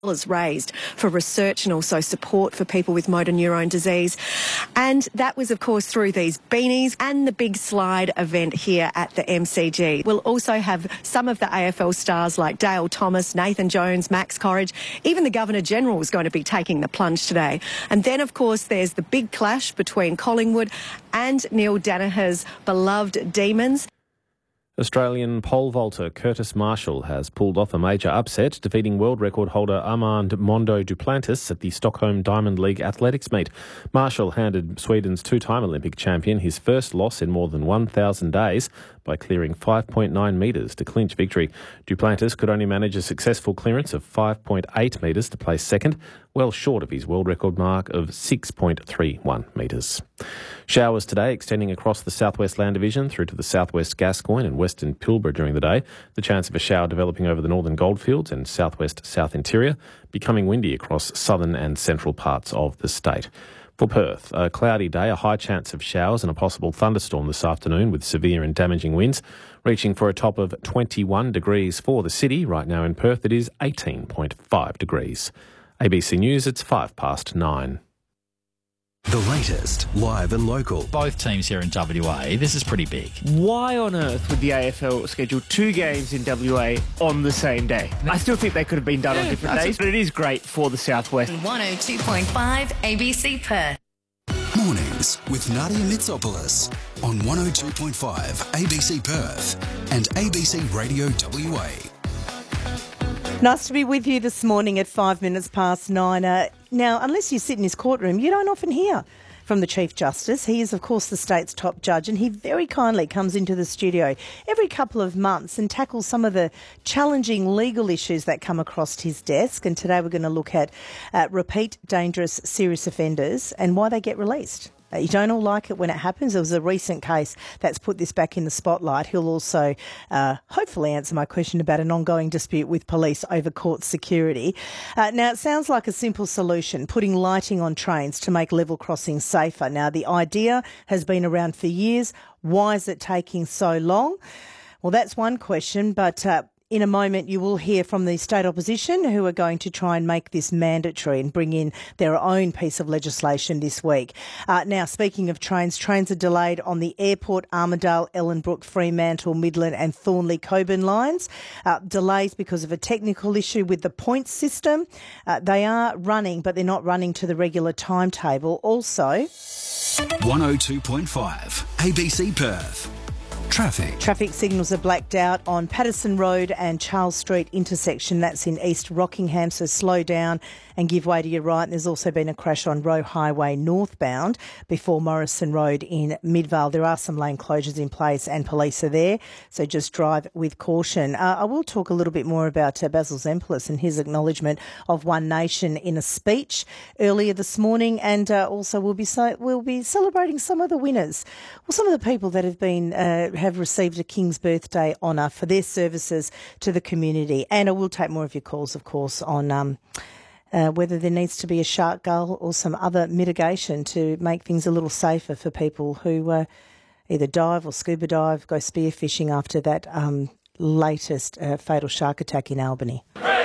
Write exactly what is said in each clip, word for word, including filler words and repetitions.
is raised for research and also support for people with motor neurone disease. And that was, of course, through these beanies and the big slide event here at the M C G. We'll also have some of the A F L stars like Dale Thomas, Nathan Jones, Max Corridge. Even the Governor-General is going to be taking the plunge today. And then, of course, there's the big clash between Collingwood and Neil Daniher's beloved Demons. Australian pole vaulter Curtis Marshall has pulled off a major upset, defeating world record holder Armand Mondo Duplantis at the Stockholm Diamond League athletics meet. Marshall handed Sweden's two-time Olympic champion his first loss in more than one thousand days by clearing five point nine metres to clinch victory. Duplantis could only manage a successful clearance of five point eight metres to place second, well short of his world record mark of six point three one metres. Showers today extending across the southwest land division through to the southwest Gascoyne and western Pilbara during the day. The chance of a shower developing over the northern goldfields and southwest south interior, becoming windy across southern and central parts of the state. For Perth, a cloudy day, a high chance of showers and a possible thunderstorm this afternoon with severe and damaging winds, reaching for a top of twenty-one degrees for the city. Right now in Perth it is eighteen point five degrees. A B C News, it's five past nine. The latest, live and local. Both teams here in W A, this is pretty big. Why on earth would the A F L schedule two games in W A on the same day? I still think they could have been done on different days, but it is great for the Southwest. one oh two point five A B C Perth. Mornings with Nadia Mitsopoulos on one oh two point five A B C Perth and A B C Radio W A. Nice to be with you this morning at five minutes past nine. Uh, now, unless you sit in his courtroom, you don't often hear from the Chief Justice. He is, of course, the state's top judge, and he very kindly comes into the studio every couple of months and tackles some of the challenging legal issues that come across his desk. And today we're going to look at uh, repeat dangerous serious offenders and why they get released. Uh, you don't all like it when it happens. There was a recent case that's put this back in the spotlight. He'll also uh, hopefully answer my question about an ongoing dispute with police over court security. Uh, now, it sounds like a simple solution, putting lighting on trains to make level crossings safer. Now, the idea has been around for years. Why is it taking so long? Well, that's one question, but uh, in a moment, you will hear from the state opposition who are going to try and make this mandatory and bring in their own piece of legislation this week. Uh, now, speaking of trains, trains are delayed on the Airport, Armidale, Ellenbrook, Fremantle, Midland and Thornley Coburn lines. Uh, delays because of a technical issue with the points system. Uh, they are running, but they're not running to the regular timetable. Also, one oh two point five A B C Perth. Traffic. Traffic signals are blacked out on Patterson Road and Charles Street intersection. That's in East Rockingham, so slow down and give way to your right. And there's also been a crash on Roe Highway northbound before Morrison Road in Midvale. There are some lane closures in place and police are there, so just drive with caution. Uh, I will talk a little bit more about uh, Basil Zempilas and his acknowledgement of One Nation in a speech earlier this morning, and uh, also we'll be so, we'll be celebrating some of the winners, well, some of the people that have been uh, have received a King's Birthday honour for their services to the community. And I will take more of your calls, of course, on um, uh, whether there needs to be a shark gull or some other mitigation to make things a little safer for people who uh, either dive or scuba dive, go spearfishing after that um, latest uh, fatal shark attack in Albany.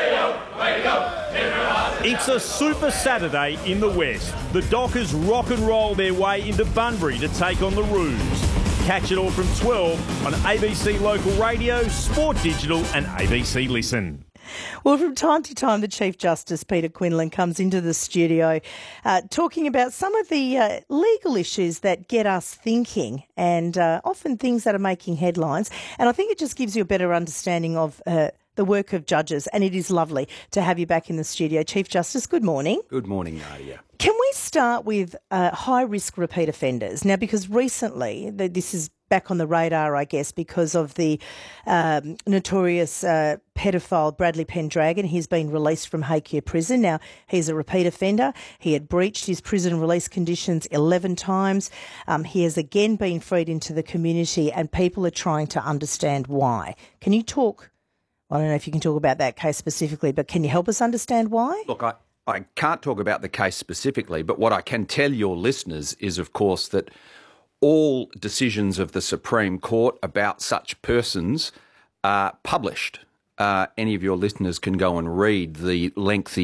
It's a Super Saturday in the West. The Dockers rock and roll their way into Bunbury to take on the Roos. Catch it all from twelve on A B C Local Radio, Sport Digital and A B C Listen. Well, from time to time, the Chief Justice, Peter Quinlan, comes into the studio uh, talking about some of the uh, legal issues that get us thinking and uh, often things that are making headlines. And I think it just gives you a better understanding of uh, the work of judges, and it is lovely to have you back in the studio. Chief Justice, good morning. Good morning, Nadia. Can we start with uh, high-risk repeat offenders? Now, because recently, the, this is back on the radar, I guess, because of the um, notorious uh, pedophile Bradley Pendragon. He's been released from Hakea Prison. Now, he's a repeat offender. He had breached his prison release conditions eleven times. Um, he has again been freed into the community, and people are trying to understand why. Can you talk... I don't know if you can talk about that case specifically, but can you help us understand why? Look, I, I can't talk about the case specifically, but what I can tell your listeners is, of course, that all decisions of the Supreme Court about such persons are published. Uh, any of your listeners can go and read the lengthy